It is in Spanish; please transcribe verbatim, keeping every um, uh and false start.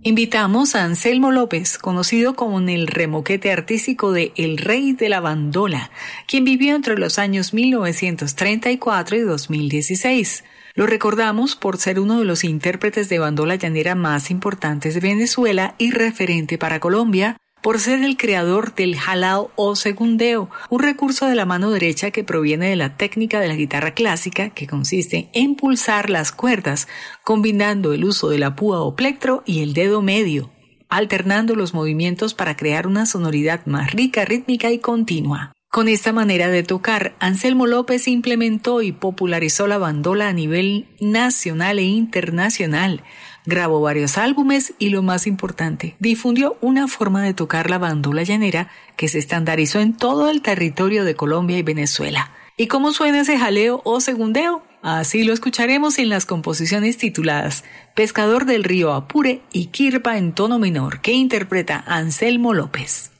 Invitamos a Anselmo López, conocido como el remoquete artístico de El Rey de la Bandola, quien vivió entre los años mil novecientos treinta y cuatro y dos mil dieciséis. Lo recordamos por ser uno de los intérpretes de bandola llanera más importantes de Venezuela y referente para Colombia, por ser el creador del jalao o segundeo, un recurso de la mano derecha que proviene de la técnica de la guitarra clásica, que consiste en pulsar las cuerdas, combinando el uso de la púa o plectro y el dedo medio, alternando los movimientos para crear una sonoridad más rica, rítmica y continua. Con esta manera de tocar, Anselmo López implementó y popularizó la bandola a nivel nacional e internacional. Grabó varios álbumes y, lo más importante, difundió una forma de tocar la bandola llanera que se estandarizó en todo el territorio de Colombia y Venezuela. ¿Y cómo suena ese jaleo o segundeo? Así lo escucharemos en las composiciones tituladas Pescador del Río Apure y Kirpa en tono menor, que interpreta Anselmo López.